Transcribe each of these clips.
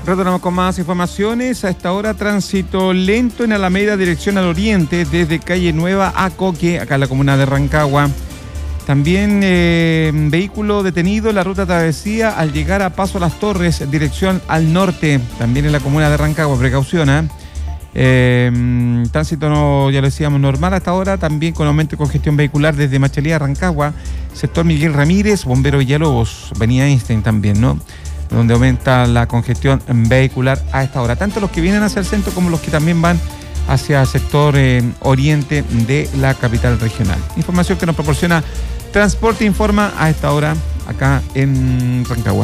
Retornamos con más informaciones. A esta hora, tránsito lento en Alameda, dirección al oriente, desde Calle Nueva a Coque, acá en la comuna de Rancagua. También vehículo detenido en la ruta travesía al llegar a Paso Las Torres, dirección al norte, también en la comuna de Rancagua. Precaución, tránsito, no, ya lo decíamos, normal hasta ahora, también con aumento de congestión vehicular desde Machalía a Rancagua, sector Miguel Ramírez, Bombero Villalobos, Avenida Einstein también, ¿no? Donde aumenta la congestión vehicular a esta hora, tanto los que vienen hacia el centro como los que también van hacia el sector oriente de la capital regional. Información que nos proporciona Transporte Informa a esta hora acá en Rancagua.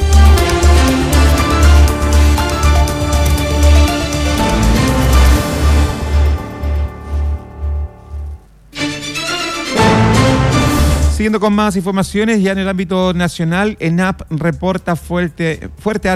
Siguiendo con más informaciones, ya en el ámbito nacional, ENAP reporta fuerte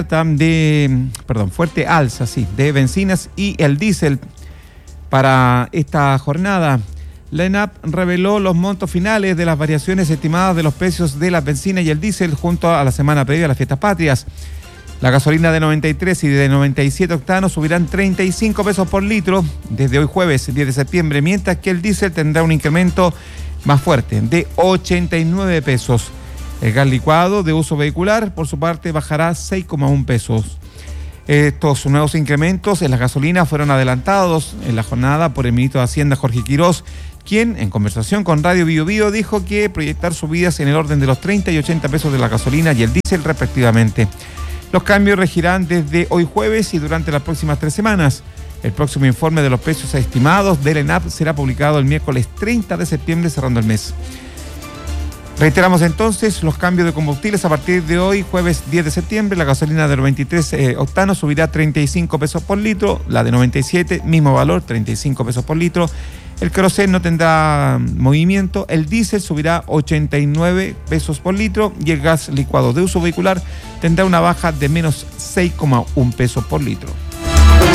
alza de bencinas y el diésel para esta jornada. La ENAP reveló los montos finales de las variaciones estimadas de los precios de las bencinas y el diésel junto a la semana previa a las fiestas patrias. La gasolina de 93 y de 97 octanos subirán 35 pesos por litro desde hoy jueves 10 de septiembre, mientras que el diésel tendrá un incremento más fuerte, de 89 pesos. El gas licuado de uso vehicular, por su parte, bajará 6,1 pesos. Estos nuevos incrementos en las gasolinas fueron adelantados en la jornada por el ministro de Hacienda, Jorge Quirós, quien, en conversación con Radio Bio Bio, dijo que proyectar subidas en el orden de los 30 y 80 pesos de la gasolina y el diésel, respectivamente. Los cambios regirán desde hoy jueves y durante las próximas 3 semanas. El próximo informe de los precios estimados del ENAP será publicado el miércoles 30 de septiembre, cerrando el mes. Reiteramos entonces los cambios de combustibles a partir de hoy, jueves 10 de septiembre. La gasolina de 93 octanos subirá 35 pesos por litro, la de 97, mismo valor, 35 pesos por litro. El queroseno no tendrá movimiento, el diésel subirá 89 pesos por litro y el gas licuado de uso vehicular tendrá una baja de menos 6,1 pesos por litro.